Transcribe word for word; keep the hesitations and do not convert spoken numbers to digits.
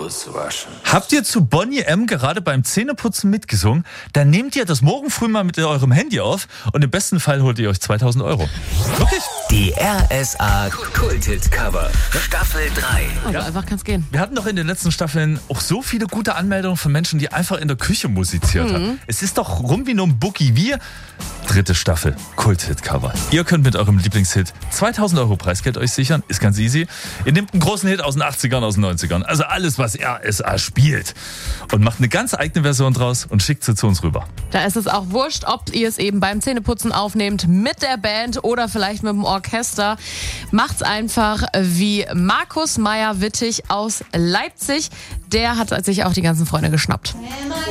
auswaschen. Habt ihr zu Bonnie M. gerade beim Zähneputzen mitgesungen? Dann nehmt ihr das morgen früh mal mit eurem Handy auf und im besten Fall holt ihr euch zweitausend Euro. Wirklich? Die R S A Kulthit Cover Staffel drei. Also einfach kann's gehen. Wir hatten doch in den letzten Staffeln auch so viele gute Anmeldungen von Menschen, die einfach in der Küche musiziert haben. Es ist doch rum wie nur ein Boogie. Wir, dritte Staffel, Kulthit-Cover. Ihr könnt mit eurem Lieblingshit zweitausend Euro Preisgeld euch sichern. Ist ganz easy. Ihr nehmt einen großen Hit aus den achtzigern, aus den neunzigern. Also alles, was R S A spielt. Und macht eine ganz eigene Version draus und schickt sie zu uns rüber. Da ist es auch wurscht, ob ihr es eben beim Zähneputzen aufnehmt, mit der Band oder vielleicht mit dem Orchester. Macht's einfach wie Markus Meyer-Wittig aus Leipzig. Der hat sich auch die ganzen Freunde geschnappt.